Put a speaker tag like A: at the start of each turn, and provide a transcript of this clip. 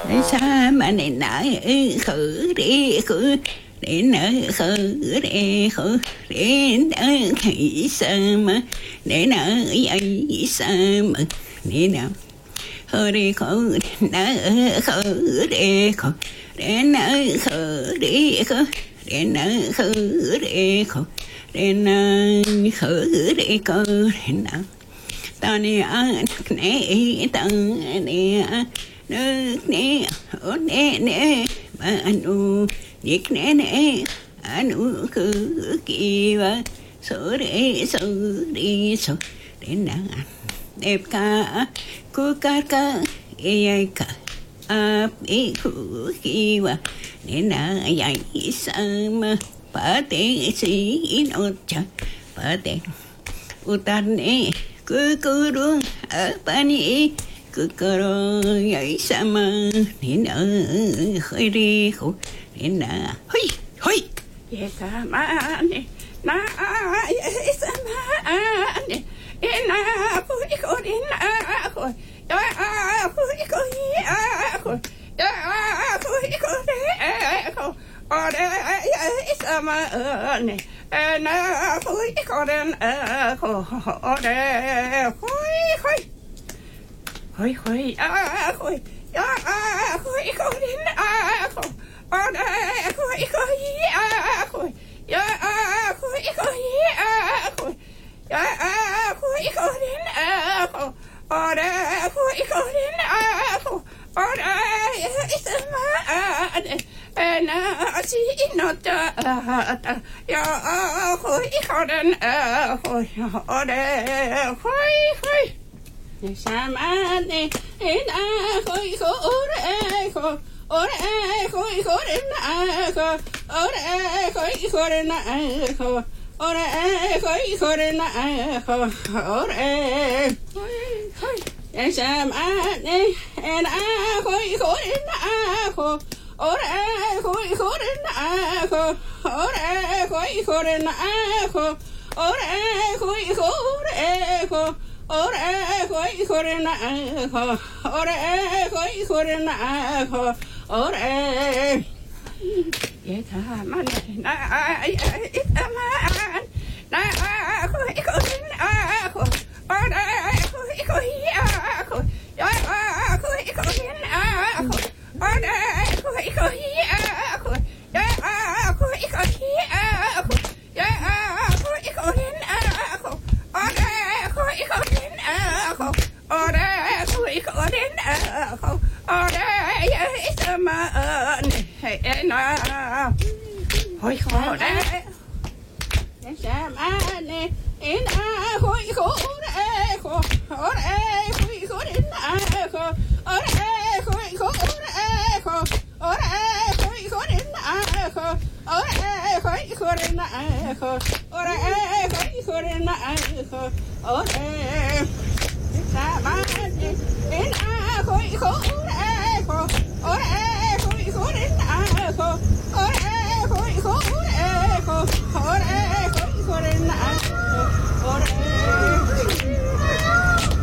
A: sa mà này nở khử đi khử để nở khử để khử để nở khỉ sa mà để nở vậy sa mà để nở khử đi khử nở khử để khử để nở khử đi khử để nở khử để khử để nở khử để khử để nở ta nè nè ta nè nước nè ở nè nè mà anh điệt nè nè anh cứ kỳ và sửa đi sửa để nè đẹp ca cứ ca ai cả bị khử kỳ và để nè vậy sao mà bà tê sĩ nó chẳng bà tê utan nè cứ luôn ở bên này cứ vậy sao mà nên ở khơi đi khổ nên là hoi hoi vậy sao mà nè na vậy sao mà nè na khơi khổ đến na khơi khơi khơi khơi khơi khơi đấy khơi ở đây vậy sao mà nè na khơi khổ đến khơi ở đây khơi khơi khơi khơi khơi khơi đến khơi ở đây khơi khơi khơi khơi khơi khơi khơi khơi đến khơi ở đây khơi khơi đến khơi ở đây sao mà na chỉ nó ta khơi khơi đến khơi ở đây khơi khơi sa ma nè na khơi khơi khơi ở đây khơi khơi đến khơi ở đây khơi khơi đến khơi ở đây khơi khơi đến khơi ở đây khơi sa ma nè na khơi khơi đến khơi ở đây khơi khơi đến khơi ở đây khơi khơi đến khơi ở đây khơi khơi khơi ở đây khơi khơi đến khơi ở đây khơi khơi đến khơi ở đây vậy thà mà na ít mà na khơi khơi đến khơi ở đây khơi khơi khơi khơi khơi đến khơi ở đây khơi khơi khơi khơi khơi khơi đến khơi ở đây khơi khơi khơi đến khơi ở đây khơi khơi đến khơi ở đây sao mà nè nó hồi khó đấy sao mà nè na khơi khơi đấy khơi ở đây khơi khơi đến khơi ở đây khơi khơi đấy khơi ở đây khơi khơi đến khơi ở đây khơi khơi đến khơi ở đây khơi khơi đến khơi ở đây sao mà nè na khơi khơi đấy khơi